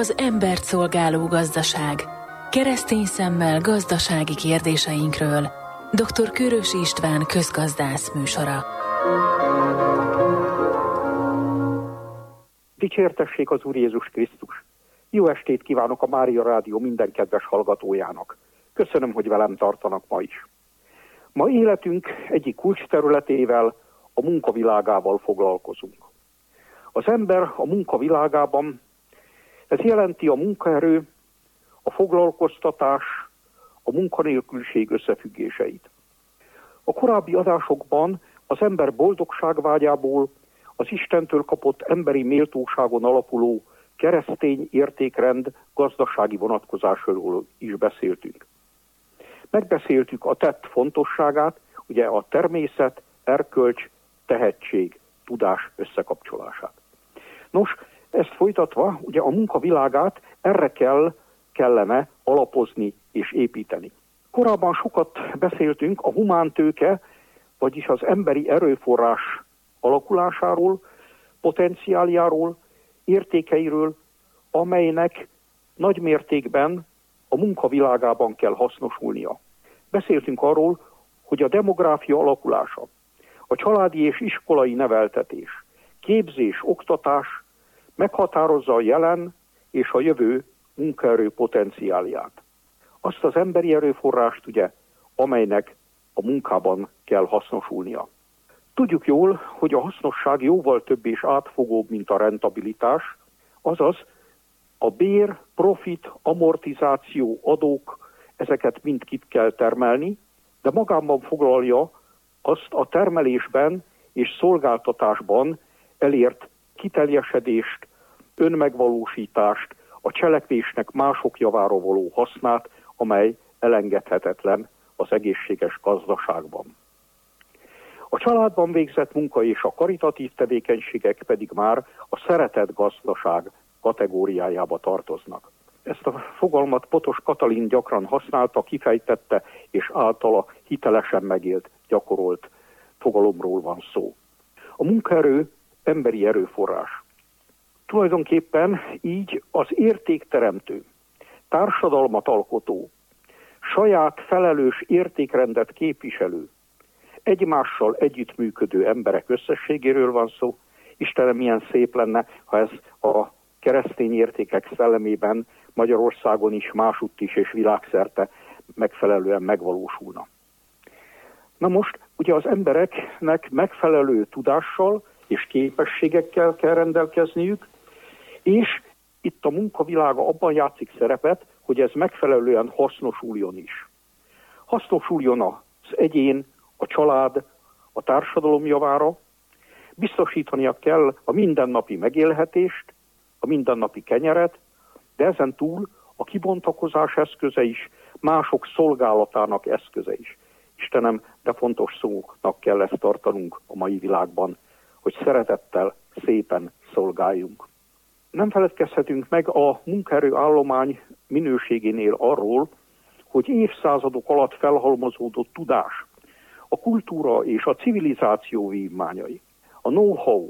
az embert szolgáló gazdaság. Keresztény szemmel gazdasági kérdéseinkről. Dr. Kőrösi István közgazdász műsora. Dicsértessék az Úr Jézus Krisztus! Jó estét kívánok a Mária Rádió minden kedves hallgatójának. Köszönöm, hogy velem tartanak ma is. Ma életünk egyik kulcsterületével, a munkavilágával foglalkozunk. Az ember a munkavilágában, ez jelenti a munkaerő, a foglalkoztatás, a munkanélküliség összefüggéseit. A korábbi adásokban az ember boldogságvágyából, az Istentől kapott emberi méltóságon alapuló keresztény értékrend gazdasági vonatkozásról is beszéltünk. Megbeszéltük a tett fontosságát, ugye a természet, erkölcs, tehetség, tudás összekapcsolását. Nos, ezt folytatva, ugye a munkavilágát erre kellene alapozni és építeni. Korábban sokat beszéltünk a humántőke, vagyis az emberi erőforrás alakulásáról, potenciáljáról, értékeiről, amelynek nagy mértékben a munkavilágában kell hasznosulnia. Beszéltünk arról, hogy a demográfia alakulása, a családi és iskolai neveltetés, képzés, oktatás meghatározza a jelen és a jövő munkaerő potenciálját. Azt az emberi erőforrást, ugye, amelynek a munkában kell hasznosulnia. Tudjuk jól, hogy a hasznosság jóval több és átfogóbb, mint a rentabilitás, azaz a bér, profit, amortizáció, adók, ezeket mind ki kell termelni, de magában foglalja azt a termelésben és szolgáltatásban elért kiteljesedést, önmegvalósítást, a cselekvésnek mások javára való hasznát, amely elengedhetetlen az egészséges gazdaságban. A családban végzett munka és a karitatív tevékenységek pedig már a szeretett gazdaság kategóriájába tartoznak. Ezt a fogalmat Potos Katalin gyakran használta, kifejtette, és általa hitelesen megélt, gyakorolt fogalomról van szó. A munkaerő emberi erőforrás. Tulajdonképpen így az értékteremtő, társadalmat alkotó, saját felelős értékrendet képviselő, egymással együttműködő emberek összességéről van szó. Istenem, milyen szép lenne, ha ez a keresztény értékek szellemében Magyarországon is, másutt is és világszerte megfelelően megvalósulna. Na most, ugye az embereknek megfelelő tudással és képességekkel kell rendelkezniük, és itt a munkavilága abban játszik szerepet, hogy ez megfelelően hasznosuljon is. Hasznosuljon az egyén, a család, a társadalom javára, biztosítania kell a mindennapi megélhetést, a mindennapi kenyeret, de ezen túl a kibontakozás eszköze is, mások szolgálatának eszköze is. Istenem, de fontos szóknak kell ezt tartanunk a mai világban, hogy szeretettel, szépen szolgáljunk. Nem feledkezhetünk meg a munkaerő állomány minőségénél arról, hogy évszázadok alatt felhalmozódott tudás, a kultúra és a civilizáció vívmányai, a know-how,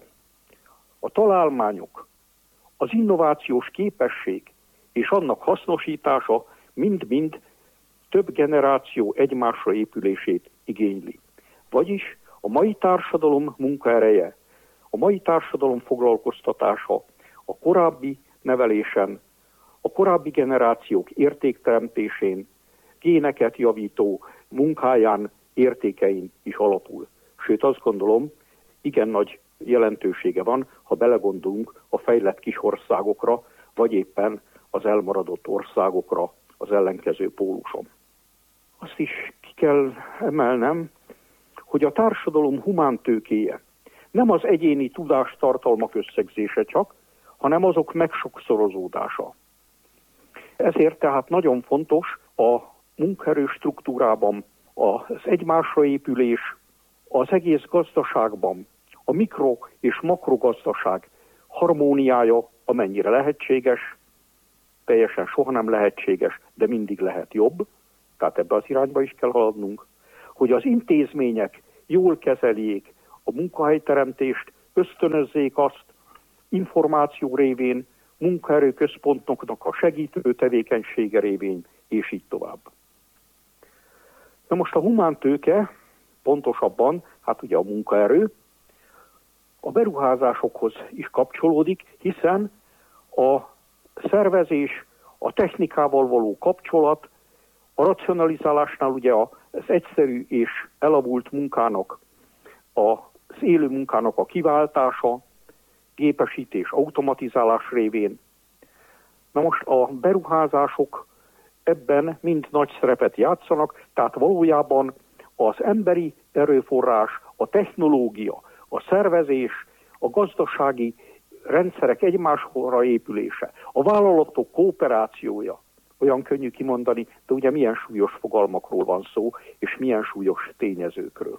a találmányok, az innovációs képesség és annak hasznosítása mind-mind több generáció egymásra épülését igényli. Vagyis a mai társadalom munkaereje, a mai társadalom foglalkoztatása a korábbi nevelésen, a korábbi generációk értékteremtésén, géneket javító munkáján, értékein is alapul. Sőt, azt gondolom, igen nagy jelentősége van, ha belegondolunk a fejlett kis országokra, vagy éppen az elmaradott országokra az ellenkező póluson. Azt is ki kell emelnem, hogy a társadalom humántőkéje nem az egyéni tudástartalmak összegzése csak, hanem azok megsokszorozódása. Ezért tehát nagyon fontos a munkaerő struktúrában az egymásra épülés, az egész gazdaságban a mikro- és makrogazdaság harmóniája, amennyire lehetséges, teljesen soha nem lehetséges, de mindig lehet jobb, tehát ebbe az irányba is kell haladnunk, hogy az intézmények jól kezeljék a munkahelyteremtést, ösztönözzék azt információ révén, munkaerőközpontoknak a segítő tevékenysége révén, és így tovább. Na most a humántőke, pontosabban, hát ugye a munkaerő, a beruházásokhoz is kapcsolódik, hiszen a szervezés, a technikával való kapcsolat, a racionalizálásnál ugye az egyszerű és elavult munkának, az élő munkának a kiváltása, gépesítés, automatizálás révén. Na most a beruházások ebben mind nagy szerepet játszanak, tehát valójában az emberi erőforrás, a technológia, a szervezés, a gazdasági rendszerek egymásra épülése, a vállalatok kooperációja, olyan könnyű kimondani, de ugye milyen súlyos fogalmakról van szó, és milyen súlyos tényezőkről.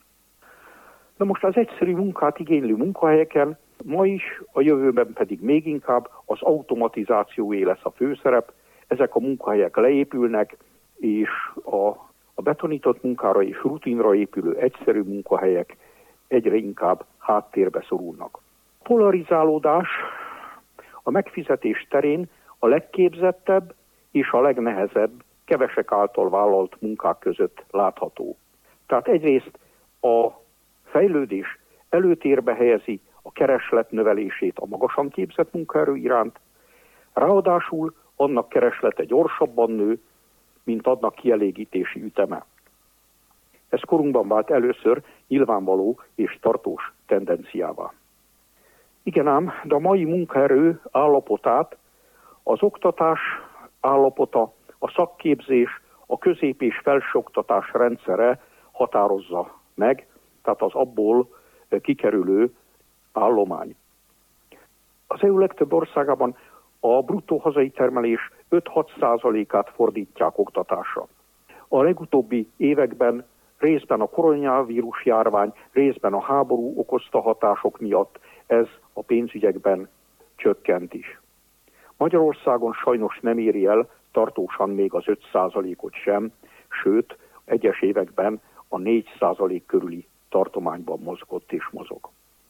Na most az egyszerű munkát igénylő munkahelyeken ma is, a jövőben pedig még inkább az automatizációé lesz a főszerep, ezek a munkahelyek leépülnek, és a betonított munkára és rutinra épülő egyszerű munkahelyek egyre inkább háttérbe szorulnak. A polarizálódás a megfizetés terén a legképzettebb és a legnehezebb, kevesek által vállalt munkák között látható. Tehát egyrészt a fejlődés előtérbe helyezi a kereslet növelését a magasan képzett munkaerő iránt, ráadásul annak kereslete gyorsabban nő, mint annak kielégítési üteme. Ez korunkban vált először nyilvánvaló és tartós tendenciává. Igen ám, de a mai munkaerő állapotát az oktatás állapota, a szakképzés, a közép- és felsőoktatás rendszere határozza meg, tehát az abból kikerülő állomány. Az EU legtöbb országában a bruttó hazai termelés 5-6%-át fordítják oktatásra. A legutóbbi években részben a koronavírus járvány, részben a háború okozta hatások miatt ez a pénzügyekben csökkent is. Magyarországon sajnos nem éri el tartósan még az 5%-ot sem, sőt, egyes években a 4% körüli tartományban mozgott és mozog.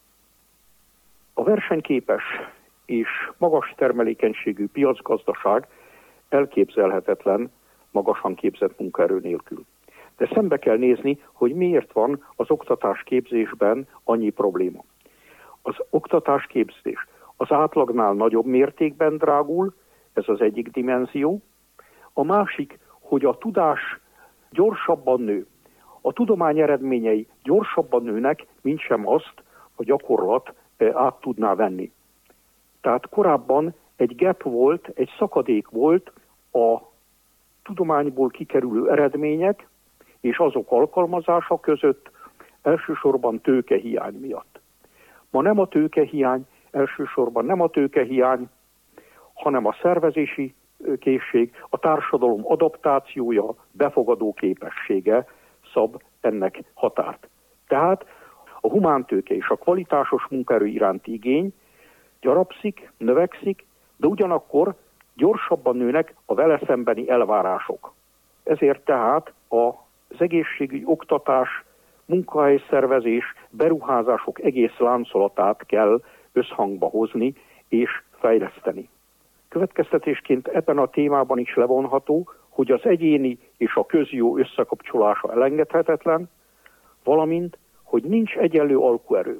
A versenyképes és magas termelékenységű piacgazdaság elképzelhetetlen magasan képzett munkaerő nélkül. De szembe kell nézni, hogy miért van az oktatásképzésben annyi probléma. Az oktatásképzés az átlagnál nagyobb mértékben drágul, ez az egyik dimenzió. A másik, hogy a tudás gyorsabban nő. A tudomány eredményei gyorsabban nőnek, mint sem azt a gyakorlat át tudná venni. Tehát korábban egy gap volt, egy szakadék volt a tudományból kikerülő eredmények és azok alkalmazása között, elsősorban tőkehiány miatt. Ma nem a tőkehiány, elsősorban nem a tőkehiány, hanem a szervezési készség, a társadalom adaptációja, befogadó képessége szab ennek határt. Tehát a humántőke és a kvalitásos munkaerő iránti igény gyarapszik, növekszik, de ugyanakkor gyorsabban nőnek a vele szembeni elvárások. Ezért tehát az egészségügy, oktatás, munkahelyszervezés, beruházások egész láncolatát kell összhangba hozni és fejleszteni. Következtetésként ebben a témában is levonható, hogy az egyéni és a közjó összekapcsolása elengedhetetlen, valamint, hogy nincs egyenlő alkuerő.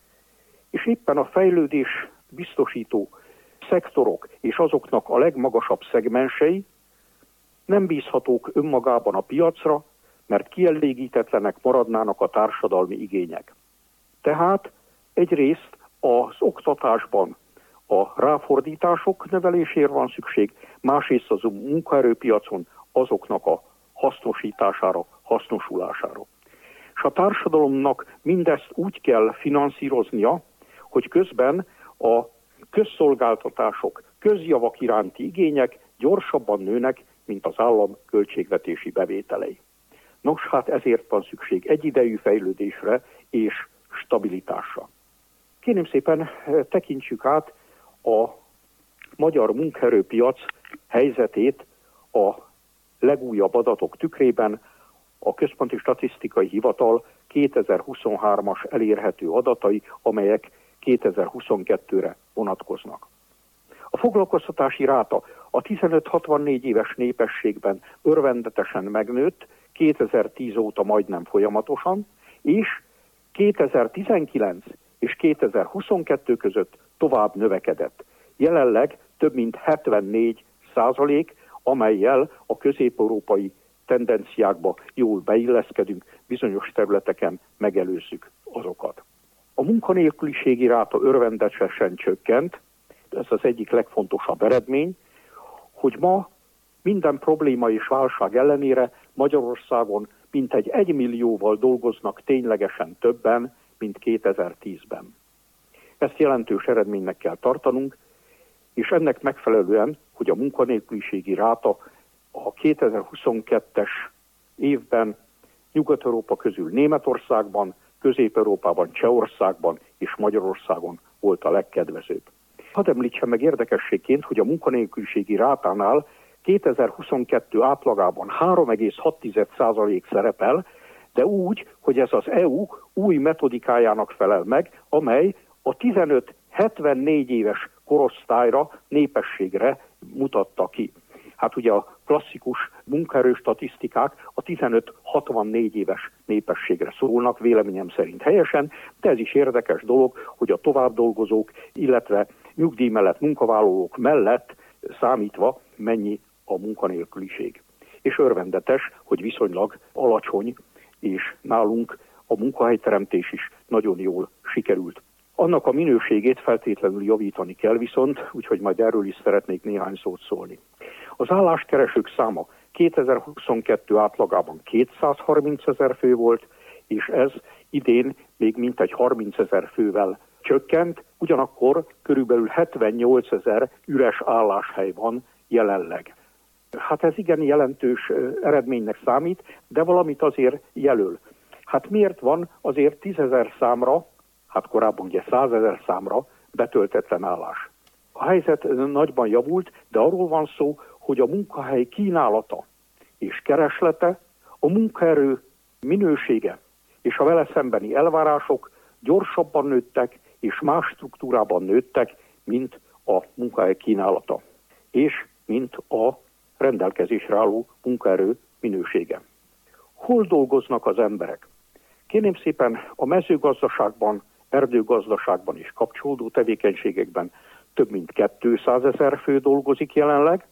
És éppen a fejlődés biztosító szektorok és azoknak a legmagasabb szegmensei nem bízhatók önmagában a piacra, mert kielégítetlenek maradnának a társadalmi igények. Tehát egyrészt az oktatásban a ráfordítások növelésére van szükség, másrészt az munkaerőpiacon azoknak a hasznosítására, hasznosulására. És a társadalomnak mindezt úgy kell finanszíroznia, hogy közben a közszolgáltatások, közjavak iránti igények gyorsabban nőnek, mint az állam költségvetési bevételei. Nos, hát ezért van szükség egyidejű fejlődésre és stabilitásra. Kérem szépen, tekintsük át a magyar munkaerőpiac helyzetét a legújabb adatok tükrében. A Központi Statisztikai Hivatal 2023-as elérhető adatai, amelyek 2022-re vonatkoznak. A foglalkoztatási ráta a 15-64 éves népességben örvendetesen megnőtt, 2010 óta majdnem folyamatosan, és 2019 és 2022 között tovább növekedett. Jelenleg több mint 74%, amellyel a közép-európai tendenciákba jól beilleszkedünk, bizonyos területeken megelőzzük azokat. A munkanélküliségi ráta örvendetesen csökkent, ez az egyik legfontosabb eredmény, hogy ma minden probléma és válság ellenére Magyarországon mintegy 1 millióval dolgoznak ténylegesen többen, mint 2010-ben. Ezt jelentős eredménynek kell tartanunk, és ennek megfelelően, hogy a munkanélküliségi ráta a 2022-es évben Nyugat-Európa közül Németországban, Közép-Európában, Csehországban és Magyarországon volt a legkedvezőbb. Hadd említsem meg érdekességként, hogy a munkanélküliségi rátánál 2022 átlagában 3,6% szerepel, de úgy, hogy ez az EU új metodikájának felel meg, amely a 15-74 éves korosztályra, népességre mutatta ki. Hát ugye a klasszikus munkaerő statisztikák a 15-64 éves népességre szólnak, véleményem szerint helyesen, de ez is érdekes dolog, hogy a továbbdolgozók, illetve nyugdíj mellett munkavállalók mellett számítva mennyi a munkanélküliség. És örvendetes, hogy viszonylag alacsony, és nálunk a munkahelyteremtés is nagyon jól sikerült. Annak a minőségét feltétlenül javítani kell viszont, úgyhogy majd erről is szeretnék néhány szót szólni. Az álláskeresők száma 2022 átlagában 230 000 fő volt, és ez idén még mintegy 30 000 fővel csökkent, ugyanakkor körülbelül 78 000 üres álláshely van jelenleg. Hát ez igen jelentős eredménynek számít, de valamit azért jelöl. Hát miért van azért 10 000 számra, hát korábban ugye 100 000 számra betöltetlen állás? A helyzet nagyban javult, de arról van szó, hogy a munkahely kínálata és kereslete, a munkaerő minősége és a vele szembeni elvárások gyorsabban nőttek és más struktúrában nőttek, mint a munkahely kínálata, és mint a rendelkezésre álló munkaerő minősége. Hol dolgoznak az emberek? Kérném szépen, a mezőgazdaságban, erdőgazdaságban és kapcsolódó tevékenységekben több mint 200 000 fő dolgozik jelenleg,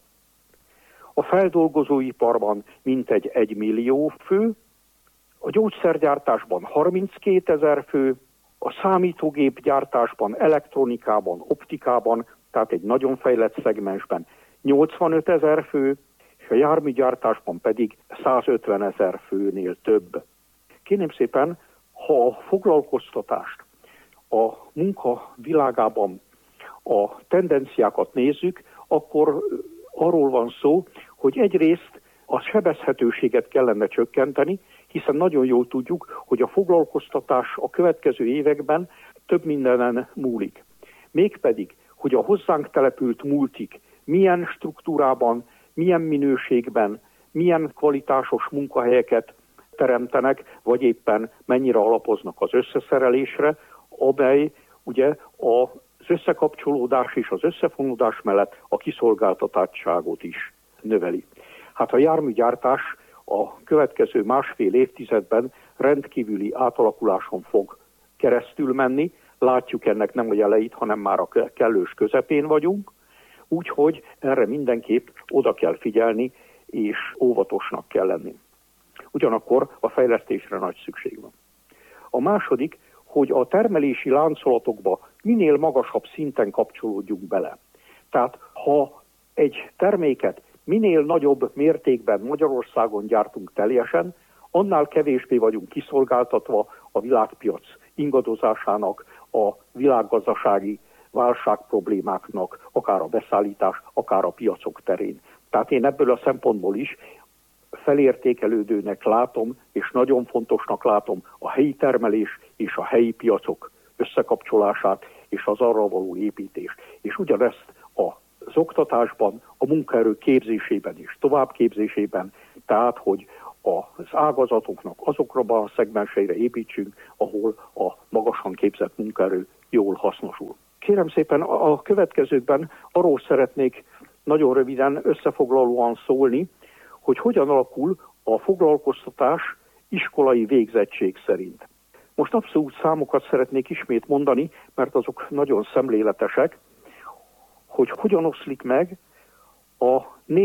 a feldolgozóiparban mintegy 1 millió fő, a gyógyszergyártásban 32 000 fő, a számítógépgyártásban, elektronikában, optikában, tehát egy nagyon fejlett szegmensben 85 000 fő, és a járműgyártásban pedig 150 000 főnél több. Kérném szépen, ha a foglalkoztatást a munka világában a tendenciákat nézzük, akkor arról van szó, hogy egyrészt a sebezhetőséget kellene csökkenteni, hiszen nagyon jól tudjuk, hogy a foglalkoztatás a következő években több mindenen múlik. Mégpedig, hogy a hozzánk települt multik milyen struktúrában, milyen minőségben, milyen kvalitásos munkahelyeket teremtenek, vagy éppen mennyire alapoznak az összeszerelésre, amely ugye az összekapcsolódás és az összefonódás mellett a kiszolgáltatottságot is növeli. Hát a járműgyártás a következő másfél évtizedben rendkívüli átalakuláson fog keresztül menni. Látjuk ennek nem a jeleit, hanem már a kellős közepén vagyunk, úgyhogy erre mindenképp oda kell figyelni, és óvatosnak kell lenni. Ugyanakkor a fejlesztésre nagy szükség van. A második, hogy a termelési láncolatokba minél magasabb szinten kapcsolódjunk bele. Tehát ha egy terméket minél nagyobb mértékben Magyarországon gyártunk teljesen, annál kevésbé vagyunk kiszolgáltatva a világpiac ingadozásának, a világgazdasági válságproblémáknak, akár a beszállítás, akár a piacok terén. Tehát én ebből a szempontból is felértékelődőnek látom, és nagyon fontosnak látom a helyi termelés és a helyi piacok összekapcsolását és az arra való építést. És ugyanezt az oktatásban, a munkaerő képzésében és továbbképzésében, tehát hogy az ágazatoknak azokra a szegmenseire építsünk, ahol a magasan képzett munkaerő jól hasznosul. Kérem szépen, a következőkben arról szeretnék nagyon röviden összefoglalóan szólni, hogy hogyan alakul a foglalkoztatás iskolai végzettség szerint. Most abszolút számokat szeretnék ismét mondani, mert azok nagyon szemléletesek, hogy hogyan oszlik meg a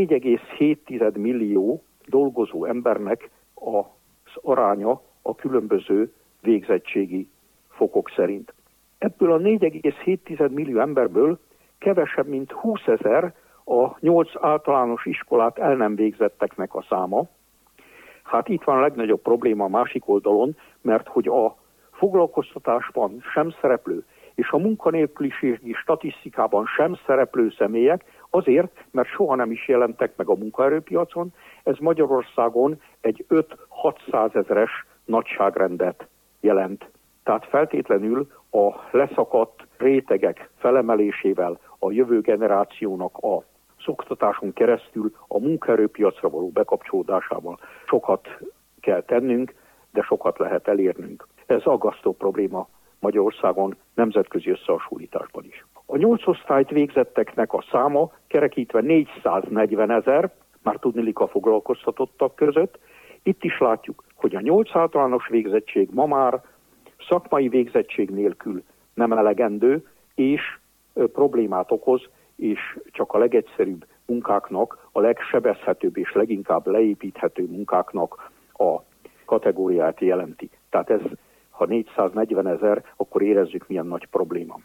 4,7 millió dolgozó embernek az aránya a különböző végzettségi fokok szerint. Ebből a 4,7 millió emberből kevesebb, mint 20 000 a 8 általános iskolát el nem végzetteknek a száma. Hát itt van a legnagyobb probléma a másik oldalon, mert hogy a foglalkoztatásban sem szereplő és a munkanélküliségi statisztikában sem szereplő személyek azért, mert soha nem is jelentek meg a munkaerőpiacon, ez Magyarországon egy 5-600 ezeres nagyságrendet jelent. Tehát feltétlenül a leszakadt rétegek felemelésével a jövő generációnak a oktatáson keresztül a munkaerőpiacra való bekapcsolódásával sokat kell tennünk, de sokat lehet elérnünk. Ez aggasztó probléma Magyarországon nemzetközi összehasonlításban is. A 8 osztályt végzetteknek a száma kerekítve 440 000, már tudniillik a foglalkoztatottak között. Itt is látjuk, hogy a 8 általános végzettség ma már szakmai végzettség nélkül nem elegendő, és problémát okoz, és csak a legegyszerűbb munkáknak, a legsebezhetőbb és leginkább leépíthető munkáknak a kategóriát jelenti. Tehát ez, ha 440 000, akkor érezzük, milyen nagy probléma.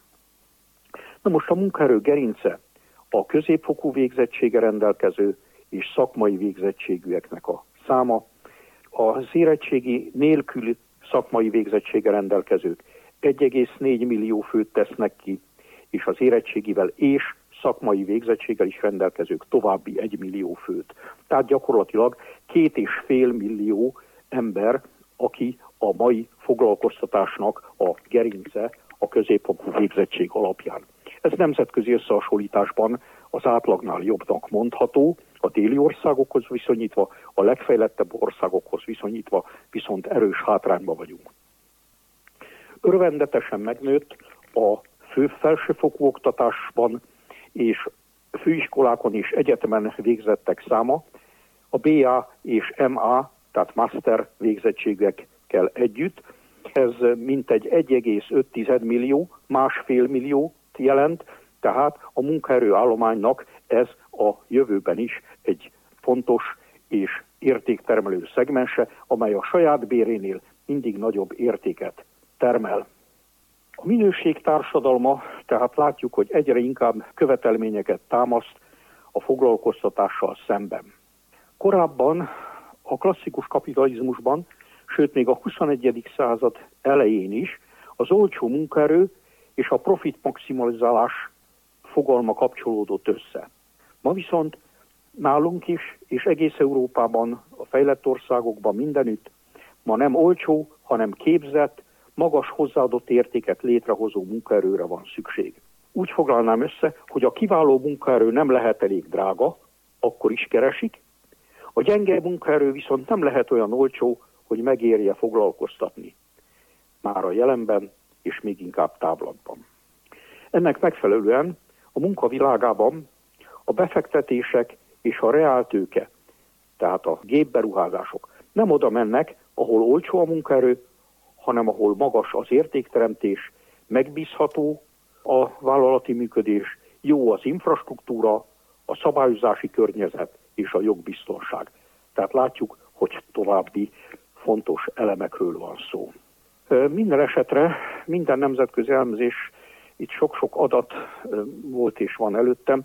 Na most a munkaerő gerince a középfokú végzettsége rendelkező és szakmai végzettségűeknek a száma. Az érettségi nélkül szakmai végzettsége rendelkezők 1,4 millió főt tesznek ki, és az érettségivel és szakmai végzettséggel is rendelkezők további 1 millió főt. Tehát gyakorlatilag 2,5 millió ember, aki a mai foglalkoztatásnak a gerince a középfokú végzettség alapján. Ez nemzetközi összehasonlításban az átlagnál jobbnak mondható, a déli országokhoz viszonyítva, a legfejlettebb országokhoz viszonyítva viszont erős hátrányban vagyunk. Örvendetesen megnőtt a felsőfokú oktatásban és főiskolákon és egyetemen végzettek száma, a BA és MA, tehát master végzettségekkel együtt. Ez mintegy 1,5 millió, 1,5 millió jelent, tehát a munkaerőállománynak ez a jövőben is egy fontos és értéktermelő szegmense, amely a saját bérénél mindig nagyobb értéket termel. A minőség társadalma, tehát látjuk, hogy egyre inkább követelményeket támaszt a foglalkoztatással szemben. Korábban a klasszikus kapitalizmusban, sőt még a 21. század elején is az olcsó munkaerő és a profit maximalizálás fogalma kapcsolódott össze. Ma viszont nálunk is, és egész Európában, a fejlett országokban mindenütt ma nem olcsó, hanem képzett, magas hozzáadott értéket létrehozó munkaerőre van szükség. Úgy foglalnám össze, hogy a kiváló munkaerő nem lehet elég drága, akkor is keresik, a gyenge munkaerő viszont nem lehet olyan olcsó, hogy megérje foglalkoztatni. Már a jelenben, és még inkább távlatban. Ennek megfelelően a munkavilágában a befektetések és a reáltőke, tehát a gépberuházások nem oda mennek, ahol olcsó a munkaerő, hanem ahol magas az értékteremtés, megbízható a vállalati működés, jó az infrastruktúra, a szabályozási környezet és a jogbiztonság. Tehát látjuk, hogy további fontos elemekről van szó. Minden esetre, minden nemzetközi elemzés, itt sok-sok adat volt és van előttem,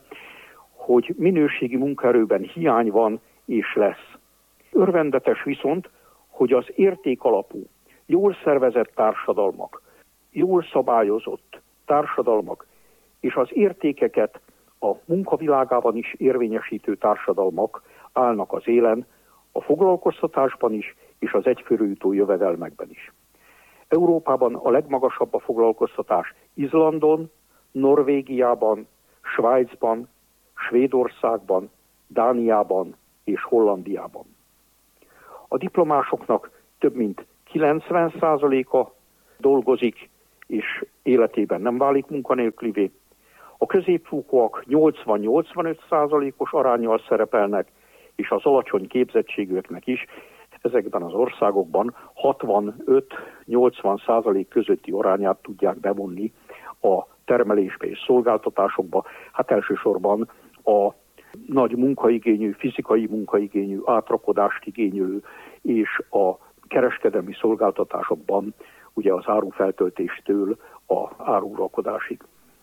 hogy minőségi munkaerőben hiány van és lesz. Örvendetes viszont, hogy az értékalapú, jól szervezett társadalmak, jól szabályozott társadalmak és az értékeket a munkavilágában is érvényesítő társadalmak állnak az élen, a foglalkoztatásban is és az egyfőre jutó jövedelmekben is. Európában a legmagasabb a foglalkoztatás Izlandon, Norvégiában, Svájcban, Svédországban, Dániában és Hollandiában. A diplomásoknak több mint 90%-a dolgozik, és életében nem válik munkanélkülivé. A középfokúak 80-85%-os aránnyal szerepelnek, és az alacsony képzettségűeknek is ezekben az országokban 65-80% közötti arányát tudják bevonni a termelésbe és szolgáltatásokba. Hát elsősorban a nagy munkaigényű, fizikai munkaigényű, átrakodást igénylő és a kereskedelmi szolgáltatásokban ugye az árufeltöltéstől a árurakodásig.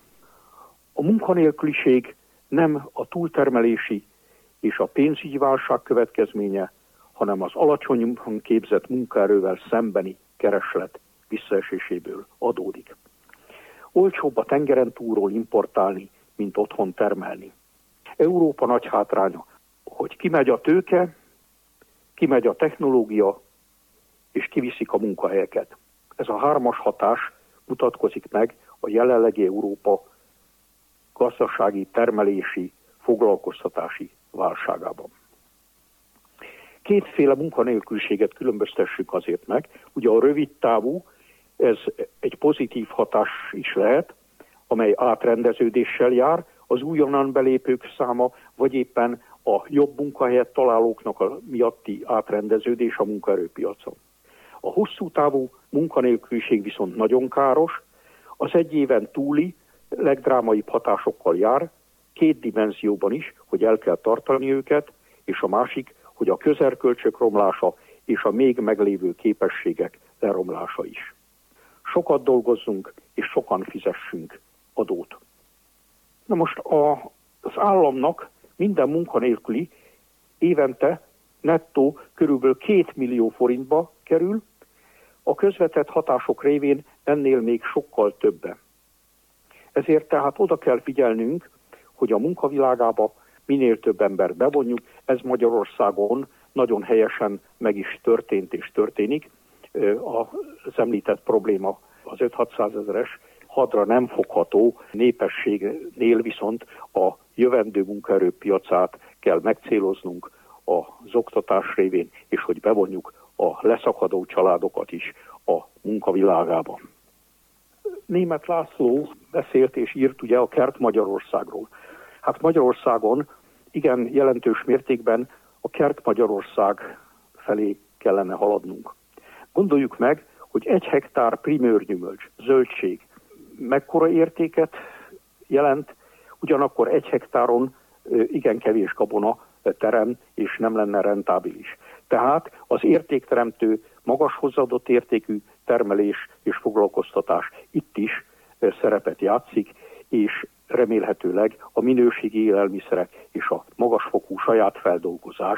A munkanélküliség nem a túltermelési és a pénzügyi válság következménye, hanem az alacsonyan képzett munkaerővel szembeni kereslet visszaeséséből adódik. Olcsóbb a tengeren túlról importálni, mint otthon termelni. Európa nagy hátránya, hogy kimegy a tőke, kimegy a technológia, és kiviszik a munkahelyeket. Ez a hármas hatás mutatkozik meg a jelenlegi Európa gazdasági, termelési, foglalkoztatási válságában. Kétféle munkanélküliséget különböztessük azért meg. Ugye a rövid távú, ez egy pozitív hatás is lehet, amely átrendeződéssel jár, az újonnan belépők száma, vagy éppen a jobb munkahelyet találóknak a miatti átrendeződés a munkaerőpiacon. A hosszú távú munkanélküliség viszont nagyon káros, az egy éven túli legdrámaibb hatásokkal jár, két dimenzióban is, hogy el kell tartani őket, és a másik, hogy a közerkölcsök romlása és a még meglévő képességek leromlása is. Sokat dolgozzunk, és sokan fizessünk adót. Na most az államnak minden munkanélküli évente nettó körülbelül 2 millió forintba kerül, a közvetett hatások révén ennél még sokkal többe. Ezért tehát oda kell figyelnünk, hogy a munkavilágába minél több embert bevonjuk. Ez Magyarországon nagyon helyesen meg is történt és történik. Az említett probléma az 5-600 ezeres hadra nem fogható népességnél viszont a jövendő munkaerőpiacát kell megcéloznunk az oktatás révén, és hogy bevonjuk a leszakadó családokat is a munkavilágában. Németh László beszélt és írt ugye a Kert Magyarországról. Hát Magyarországon igen jelentős mértékben a Kert Magyarország felé kellene haladnunk. Gondoljuk meg, hogy 1 hektár primőrgyümölcs, zöldség mekkora értéket jelent, ugyanakkor 1 hektáron igen kevés gabona terem, és nem lenne rentábilis. Tehát az értékteremtő, magas hozzáadott értékű termelés és foglalkoztatás itt is szerepet játszik, és remélhetőleg a minőségi élelmiszerek és a magasfokú saját feldolgozás,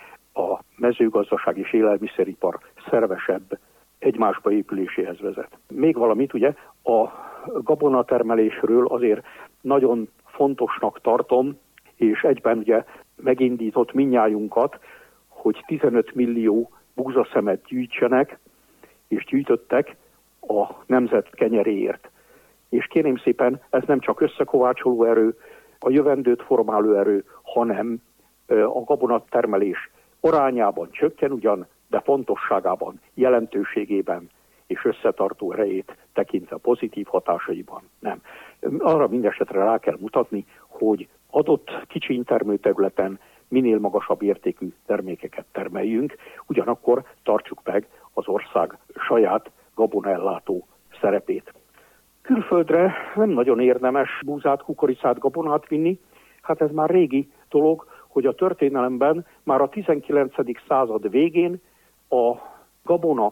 a mezőgazdaság és élelmiszeripar szervesebb egymásba épüléséhez vezet. Még valamit ugye a gabonatermelésről azért nagyon fontosnak tartom, és egyben ugye megindított mindnyájunkat, hogy 15 millió búzaszemet gyűjtsenek, és gyűjtöttek a nemzet kenyeréért. És kérném szépen, ez nem csak összekovácsoló erő, a jövendőt formáló erő, hanem a gabonatermelés arányában csökken ugyan, de fontosságában, jelentőségében és összetartó erejét tekintve pozitív hatásaiban nem. Arra mindesetre rá kell mutatni, hogy adott kicsiny termőterületen minél magasabb értékű termékeket termeljünk, ugyanakkor tartsuk meg az ország saját gabonaellátó szerepét. Külföldre nem nagyon érdemes búzát, kukoricát, gabonát vinni, hát ez már régi dolog, hogy a történelemben már a 19. század végén a gabona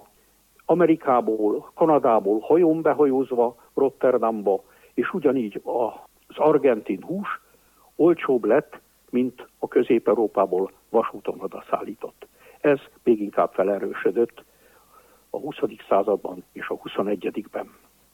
Amerikából, Kanadából hajón behajózva Rotterdamba, és ugyanígy az argentin hús olcsóbb lett, mint a Közép-Európából vasúton odaszállított. Ez még inkább felerősödött a 20. században és a 21-ben.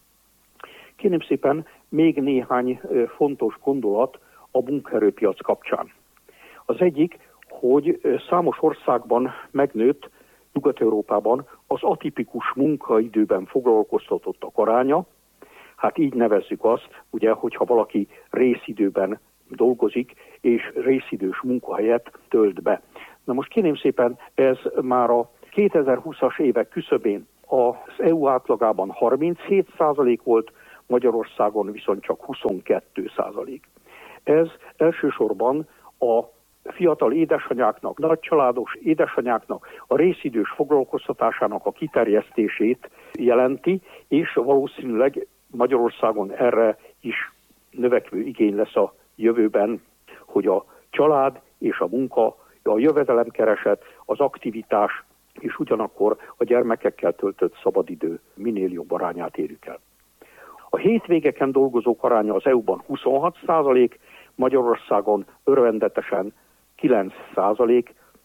Kérném szépen még néhány fontos gondolat a munkaerőpiac kapcsán. Az egyik, hogy számos országban megnőtt Nyugat-Európában az atipikus munkaidőben foglalkoztatottak aránya. Hát így nevezzük azt, ugye, hogyha valaki részidőben dolgozik, és részidős munkahelyet tölt be. Na most kérném szépen, ez már a 2020-as évek küszöbén Az EU átlagában 37% volt, Magyarországon viszont csak 22%. Ez elsősorban a fiatal édesanyáknak, nagycsaládos édesanyáknak a részidős foglalkoztatásának a kiterjesztését jelenti, és valószínűleg Magyarországon erre is növekvő igény lesz a jövőben, hogy a család és a munka, a jövedelemkereset, az aktivitás és ugyanakkor a gyermekekkel töltött szabadidő minél jobb arányát érjük el. A hétvégeken dolgozók aránya az EU-ban 26%, Magyarországon örvendetesen 9%,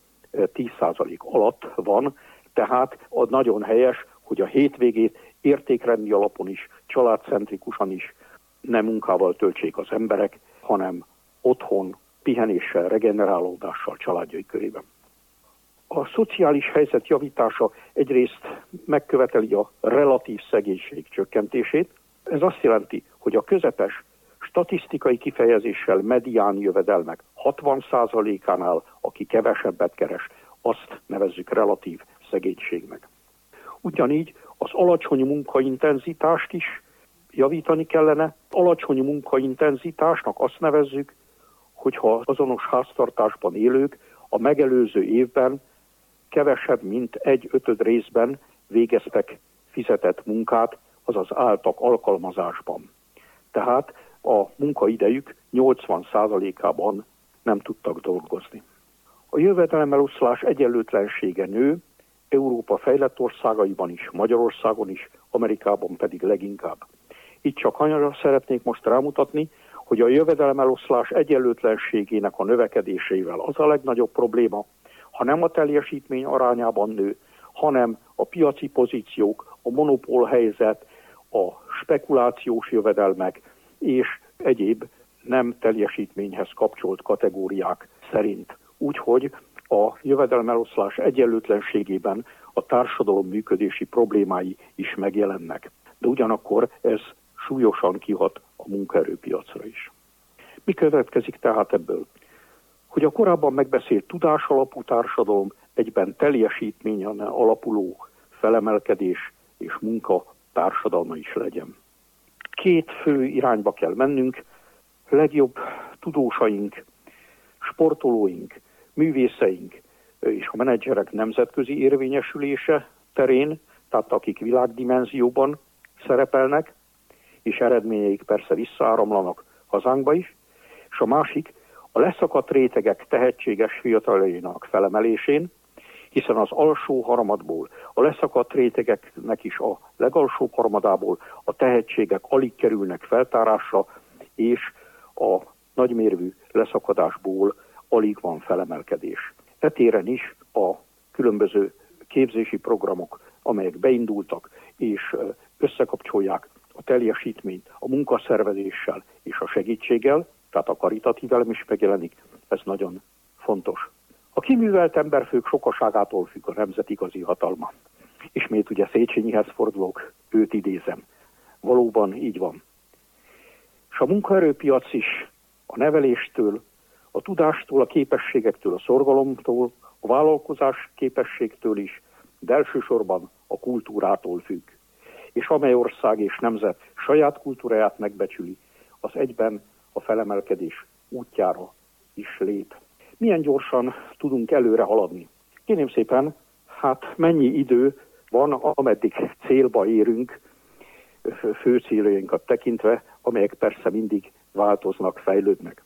10% alatt van, tehát nagyon helyes, hogy a hétvégét értékrendi alapon is, családcentrikusan is nem munkával töltsék az emberek, hanem otthon, pihenéssel, regenerálódással családjai körében. A szociális helyzet javítása egyrészt megköveteli a relatív szegénység csökkentését. Ez azt jelenti, hogy a közepes statisztikai kifejezéssel medián jövedelmek 60%-ánál, aki kevesebbet keres, azt nevezzük relatív szegénységnek. Ugyanígy az alacsony munkaintenzitást is javítani kellene. Alacsony munkaintenzitásnak azt nevezzük, hogyha azonos háztartásban élők a megelőző évben kevesebb, mint 1/5 részben végeztek fizetett munkát, azaz álltak alkalmazásban. Tehát a munkaidejük 80%-ában nem tudtak dolgozni. A jövedelemeloszlás egyenlőtlensége nő, Európa fejlett országaiban is, Magyarországon is, Amerikában pedig leginkább. Itt csak annyira szeretnék most rámutatni, hogy a jövedelemeloszlás egyenlőtlenségének a növekedésével az a legnagyobb probléma, ha nem a teljesítmény arányában nő, hanem a piaci pozíciók, a monopólhelyzet, a spekulációs jövedelmek és egyéb nem teljesítményhez kapcsolt kategóriák szerint. Úgyhogy a jövedelemeloszlás egyenlőtlenségében a társadalom működési problémái is megjelennek. De ugyanakkor ez súlyosan kihat a munkaerőpiacra is. Mi következik tehát ebből? Hogy a korábban megbeszélt tudásalapú társadalom egyben teljesítményen alapuló felemelkedés és munka társadalma is legyen. 2 fő irányba kell mennünk, legjobb tudósaink, sportolóink, művészeink és a menedzserek nemzetközi érvényesülése terén, tehát akik világdimenzióban szerepelnek, és eredményeik persze visszaáramlanak hazánkba is, és a másik a leszakadt rétegek tehetséges fiataljainak felemelésén, hiszen az alsó harmadból, a leszakadt rétegeknek is a legalsó harmadából a tehetségek alig kerülnek feltárásra, és a nagymérvű leszakadásból alig van felemelkedés. E téren is a különböző képzési programok, amelyek beindultak és összekapcsolják a teljesítményt a munkaszervezéssel és a segítséggel, tehát a karitatív elem is megjelenik, ez nagyon fontos. A kiművelt emberfők sokaságától függ a nemzet igazi hatalma. Ismét ugye Széchenyihez fordulok, őt idézem. Valóban így van. És a munkaerőpiac is a neveléstől, a tudástól, a képességektől, a szorgalomtól, a vállalkozás képességtől is, de elsősorban a kultúrától függ. És amely ország és nemzet saját kultúráját megbecsüli, az egyben a felemelkedés útjára is lép. Milyen gyorsan tudunk előre haladni? Kérném szépen, hát mennyi idő van, ameddig célba érünk, fő céljainkat tekintve, amelyek persze mindig változnak, fejlődnek.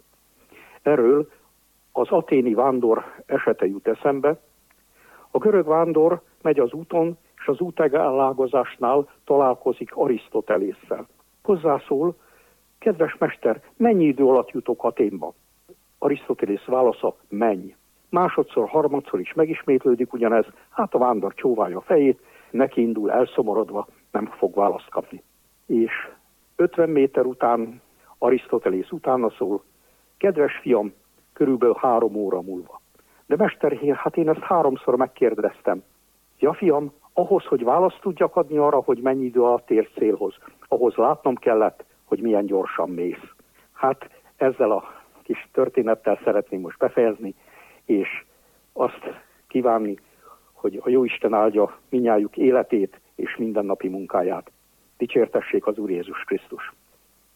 Erről az athéni vándor esete jut eszembe. A görög vándor megy az úton, és az útelágazásnál találkozik Arisztotelésszel. Hozzászól: kedves mester, mennyi idő alatt jutok Athénba? Arisztotelész válasza: menj. Másodszor, harmadszor is megismétlődik ugyanez, hát a vándor csóválja a fejét, neki indul elszomorodva, nem fog választ kapni. És 50 méter után Arisztotelész utána szól: kedves fiam, körülbelül 3 óra múlva. De mester, hát én ezt 3-szor megkérdeztem. Ja fiam, ahhoz, hogy választ tudjak adni arra, hogy mennyi idő alatt érsz célhoz, ahhoz látnom kellett, hogy milyen gyorsan mész. Hát ezzel a kis történettel szeretném most befejezni, és azt kívánni, hogy a Jóisten áldja mindnyájuk életét és mindennapi munkáját. Dicsértessék az Úr Jézus Krisztus!